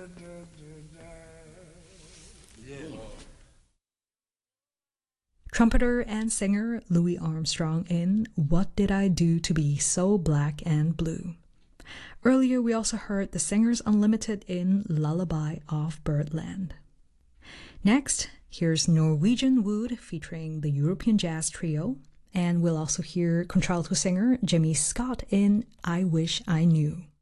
Yeah. Trumpeter and singer Louis Armstrong in What Did I Do to Be So Black and Blue? Earlier, we also heard the Singers Unlimited in Lullaby of Birdland. Next, here's Norwegian Wood featuring the European Jazz Trio, and we'll also hear contralto singer Jimmy Scott in I Wish I Knew.